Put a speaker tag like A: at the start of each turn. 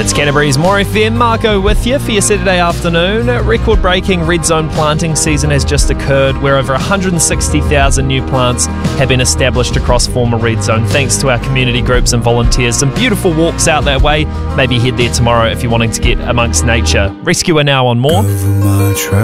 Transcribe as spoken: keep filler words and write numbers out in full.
A: It's Canterbury's More F M. Marco with you for your Saturday afternoon. Record-breaking red zone planting season has just occurred, where over one hundred sixty thousand new plants have been established across former red zone, thanks to our community groups and volunteers. Some beautiful walks out that way. Maybe head there tomorrow if you're wanting to get amongst nature. Rescuer now on More.